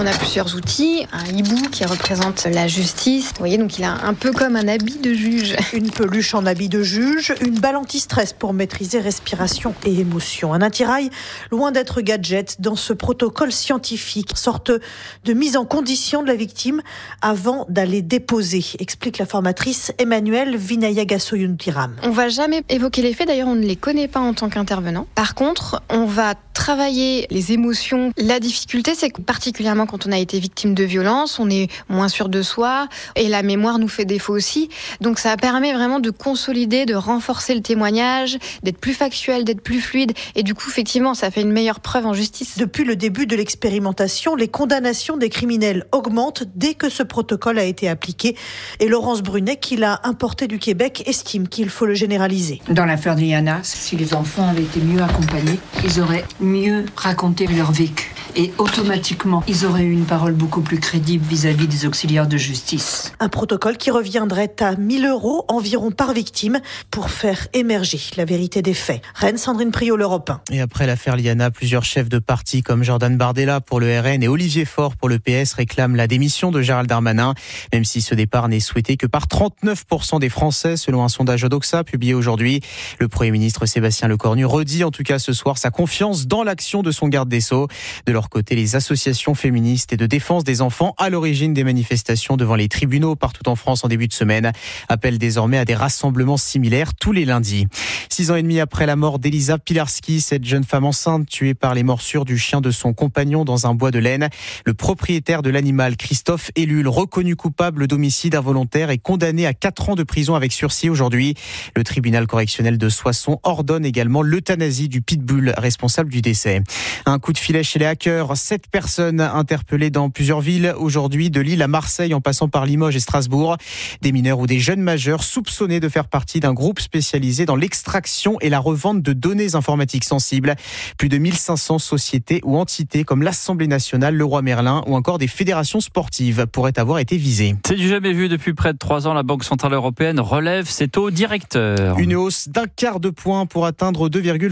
On a plusieurs outils, un hibou qui représente la justice. Vous voyez, donc il a un peu comme un habit de juge. Une peluche en habit de juge, une balle anti-stress pour maîtriser respiration et émotion. Un attirail loin d'être gadget dans ce protocole scientifique, sorte de mise en condition de la victime avant d'aller déposer, explique la formatrice Emmanuelle Vinayagasoyuntiram. On va jamais évoquer les faits, d'ailleurs on ne les connaît pas en tant qu'intervenant. Par contre, on va travailler les émotions. La difficulté, c'est que particulièrement quand on a été victime de violence, on est moins sûr de soi et la mémoire nous fait défaut aussi. Donc ça permet vraiment de consolider, de renforcer le témoignage, d'être plus factuel, d'être plus fluide. Et du coup, effectivement, ça fait une meilleure preuve en justice. Depuis le début de l'expérimentation, les condamnations des criminels augmentent dès que ce protocole a été appliqué. Et Laurence Brunet, qui l'a importé du Québec, estime qu'il faut le généraliser. Dans l'affaire Diana, si les enfants avaient été mieux accompagnés, ils auraient mieux raconté leur vécu. Et automatiquement, ils auraient eu une parole beaucoup plus crédible vis-à-vis des auxiliaires de justice. Un protocole qui reviendrait à 1 000 € environ par victime pour faire émerger la vérité des faits. Rennes, Sandrine Priot, l'Europe 1. Et après l'affaire Liana, plusieurs chefs de parti comme Jordan Bardella pour le RN et Olivier Faure pour le PS réclament la démission de Gérald Darmanin, même si ce départ n'est souhaité que par 39% des Français, selon un sondage Odoxa publié aujourd'hui. Le Premier ministre Sébastien Lecornu redit en tout cas ce soir sa confiance dans l'action de son garde des Sceaux. De leur côté, les associations féministes et de défense des enfants à l'origine des manifestations devant les tribunaux partout en France en début de semaine appellent désormais à des rassemblements similaires tous les lundis. 6 ans et demi après la mort d'Elisa Pilarski, cette jeune femme enceinte tuée par les morsures du chien de son compagnon dans un bois de laine, le propriétaire de l'animal, Christophe Ellul, reconnu coupable d'homicide involontaire et condamné à 4 ans de prison avec sursis aujourd'hui. Le tribunal correctionnel de Soissons ordonne également l'euthanasie du pitbull responsable du décès. Un coup de filet chez les hackers. 7 personnes interpellées dans plusieurs villes aujourd'hui, de Lille à Marseille en passant par Limoges et Strasbourg. Des mineurs ou des jeunes majeurs soupçonnés de faire partie d'un groupe spécialisé dans l'extraction et la revente de données informatiques sensibles. Plus de 1500 sociétés ou entités comme l'Assemblée nationale, le Roi Merlin ou encore des fédérations sportives pourraient avoir été visées. C'est du jamais vu depuis près de 3 ans. La Banque Centrale Européenne relève ses taux directeurs. Une hausse d'1/4 de point pour atteindre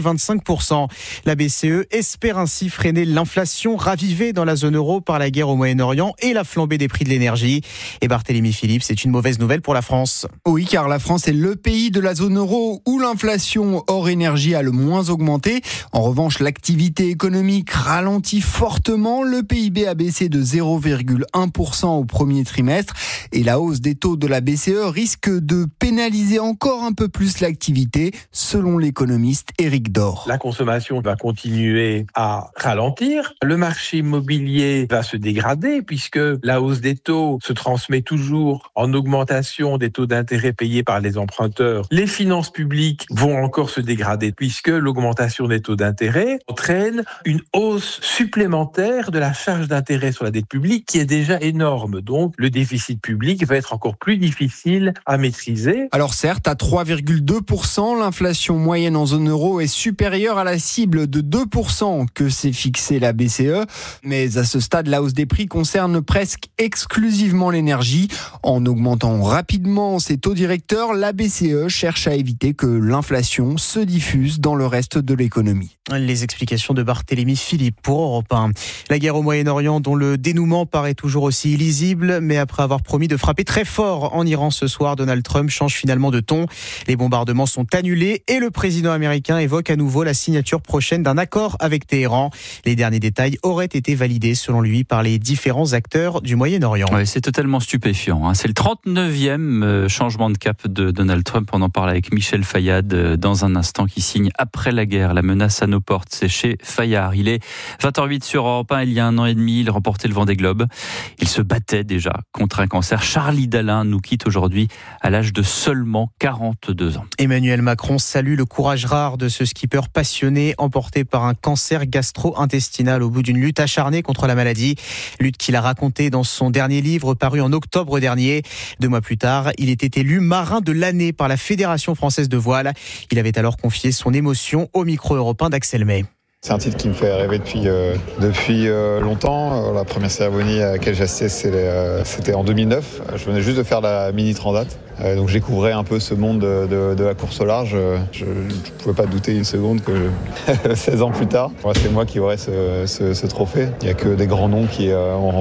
2,25%. La BCE espère ainsi freiner l'inflation ravivée dans la zone euro par la guerre au Moyen-Orient et la flambée des prix de l'énergie. Et Barthélémy Philippe, c'est une mauvaise nouvelle pour la France. Oui, car la France est le pays de la zone euro où l'inflation hors énergie a le moins augmenté. En revanche, l'activité économique ralentit fortement. Le PIB a baissé de 0,1% au premier trimestre. Et la hausse des taux de la BCE risque de pénaliser encore un peu plus l'activité, selon l'économiste Éric Dor. La consommation va continuer à ralentir. Le marché immobilier va se dégrader puisque la hausse des taux se transmet toujours en augmentation des taux d'intérêt payés par les emprunteurs. Les finances publiques vont encore se dégrader puisque l'augmentation des taux d'intérêt entraîne une hausse supplémentaire de la charge d'intérêt sur la dette publique qui est déjà énorme. Donc le déficit public va être encore plus difficile à maîtriser. Alors certes, à 3,2%, l'inflation moyenne en zone euro est supérieure à la cible de 2% que s'est fixée la BCE. Mais à ce stade, la hausse des prix concerne presque exclusivement l'énergie. En augmentant rapidement ses taux directeurs, la BCE cherche à éviter que l'inflation se diffuse dans le reste de l'économie. Les explications de Barthélémy Philippe pour Europe 1. La guerre au Moyen-Orient dont le dénouement paraît toujours aussi illisible, mais après avoir promis de frapper très fort en Iran ce soir, Donald Trump change finalement de ton. Les bombardements sont annulés et le président américain évoque à nouveau la signature prochaine d'un accord avec Téhéran. Les derniers détails auraient été validés selon lui par les différents acteurs du Moyen-Orient. Ouais, c'est totalement stupéfiant. C'est le 39e changement de cap de Donald Trump. On en parle avec Michel Fayad dans un instant, qui signe après la guerre. La menace à nos portes, c'est chez Fayard. Il est 20h08 sur Europe 1. Il y a 1 an et demi, il remportait le Vendée Globe. Il se battait déjà contre un cancer. Charlie Dalin nous quitte aujourd'hui à l'âge de seulement 42 ans. Emmanuel Macron salue le courage rare de ce skipper passionné emporté par un cancer gastro-intestinal au bout d'une lutte acharnée contre la maladie. Lutte qu'il a racontée dans son dernier livre paru en octobre dernier. 2 mois plus tard, il était élu marin de l'année par la Fédération française de voile. Il avait alors confié son émotion au micro européen d'Axel May. C'est un titre qui me fait rêver depuis longtemps. La première cérémonie à laquelle j'ai assisté, c'était en 2009. Je venais juste de faire la Mini Transat. Donc je découvrais un peu ce monde de la course au large. Je ne pouvais pas douter une seconde que 16 ans plus tard, c'est moi qui aurais ce trophée. Il n'y a que des grands noms qui ont